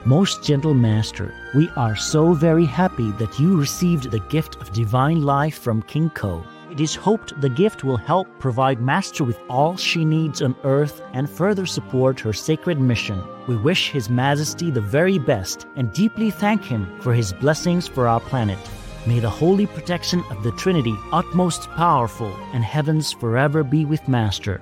Most gentle Master, we are so very happy that you received the gift of divine life from King Ko. It is hoped the gift will help provide Master with all she needs on earth and further support her sacred mission. We wish His Majesty the very best and deeply thank Him for His blessings for our planet. May the holy protection of the Trinity, utmost powerful, and heavens forever be with Master.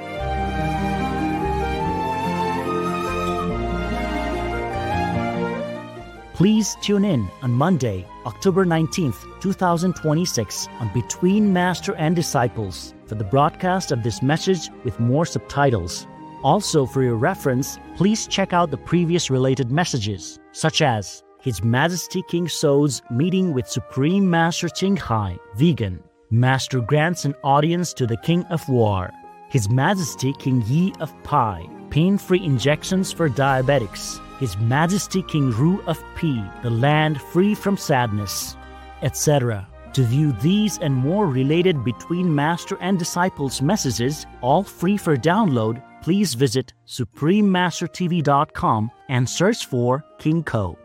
Please tune in on Monday, October 19th, 2026 on Between Master and Disciples for the broadcast of this message with more subtitles. Also, for your reference, please check out the previous related messages, such as His Majesty King So's meeting with Supreme Master Ching Hai, vegan. Master grants an audience to the King of War. His Majesty King Yi of Pi, pain-free injections for diabetics. His Majesty King Ru of Pi, the land free from sadness, etc. To view these and more related Between Master and Disciples messages, all free for download, please visit suprememastertv.com and search for King Ko.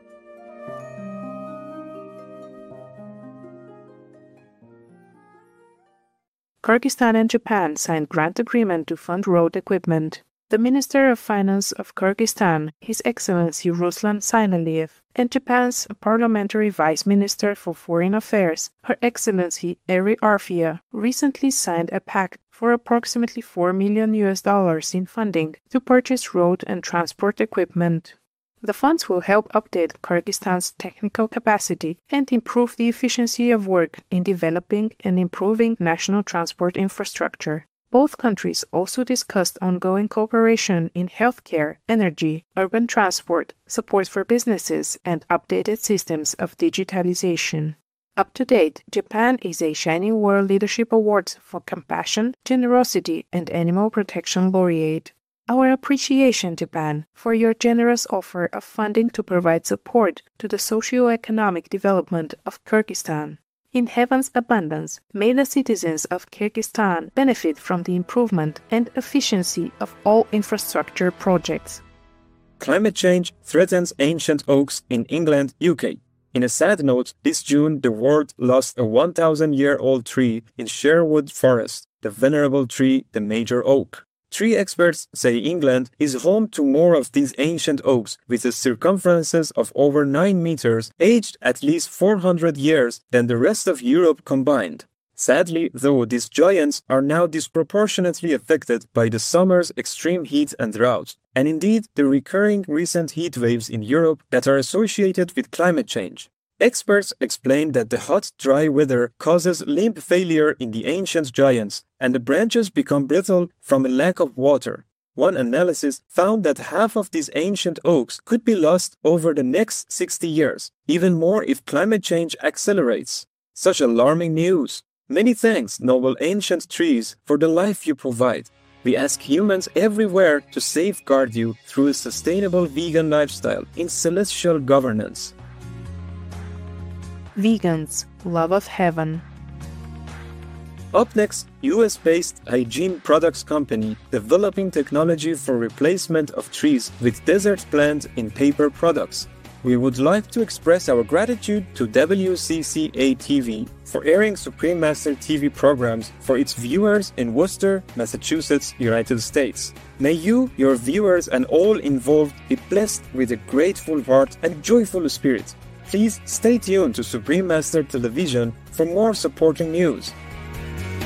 Kyrgyzstan and Japan signed grant agreement to fund road equipment. The Minister of Finance of Kyrgyzstan, His Excellency Ruslan Zaynaliev, and Japan's Parliamentary Vice Minister for Foreign Affairs, Her Excellency Eri Arfia, recently signed a pact for approximately $4 million in funding to purchase road and transport equipment. The funds will help update Kyrgyzstan's technical capacity and improve the efficiency of work in developing and improving national transport infrastructure. Both countries also discussed ongoing cooperation in healthcare, energy, urban transport, support for businesses, and updated systems of digitalization. Up to date, Japan is a Shining World Leadership Awards for Compassion, Generosity, and Animal Protection Laureate. Our appreciation, Japan, for your generous offer of funding to provide support to the socio-economic development of Kyrgyzstan. In heaven's abundance, may the citizens of Kyrgyzstan benefit from the improvement and efficiency of all infrastructure projects. Climate change threatens ancient oaks in England, UK. In a sad note, this June the world lost a 1,000-year-old tree in Sherwood Forest, the venerable tree, the major oak. Tree experts say England is home to more of these ancient oaks with the circumferences of over 9 meters, aged at least 400 years than the rest of Europe combined. Sadly, though, these giants are now disproportionately affected by the summer's extreme heat and drought, and indeed the recurring recent heat waves in Europe that are associated with climate change. Experts explain that the hot, dry weather causes limb failure in the ancient giants, and the branches become brittle from a lack of water. One analysis found that half of these ancient oaks could be lost over the next 60 years, even more if climate change accelerates. Such alarming news! Many thanks, noble ancient trees, for the life you provide. We ask humans everywhere to safeguard you through a sustainable vegan lifestyle in celestial governance. Vegans, love of heaven. Up next, US-based hygiene products company developing technology for replacement of trees with desert plant in paper products. We would like to express our gratitude to WCCA-TV for airing Supreme Master TV programs for its viewers in Worcester, Massachusetts, United States. May you, your viewers, and all involved be blessed with a grateful heart and joyful spirit. Please stay tuned to Supreme Master Television for more supporting news.